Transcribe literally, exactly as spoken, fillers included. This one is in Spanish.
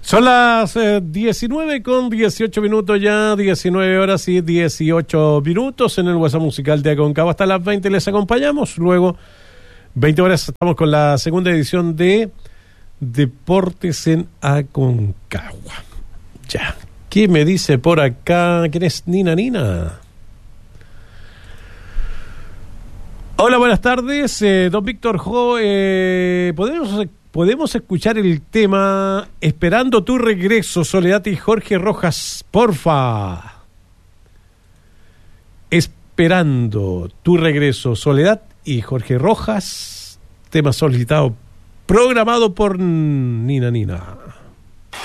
Son las eh, diecinueve con dieciocho minutos ya, diecinueve horas y dieciocho minutos en el WhatsApp musical de Aconcagua. Hasta las veinte les acompañamos, luego veinte horas estamos con la segunda edición de Deportes en Aconcagua. Ya, ¿qué me dice por acá? ¿Quién es Nina Nina? Hola, buenas tardes, eh, don Víctor Jo, eh, ¿podemos... Podemos escuchar el tema Esperando tu regreso, Soledad y Jorge Rojas, porfa. Esperando tu regreso, Soledad y Jorge Rojas, tema solicitado, programado por Nina Nina.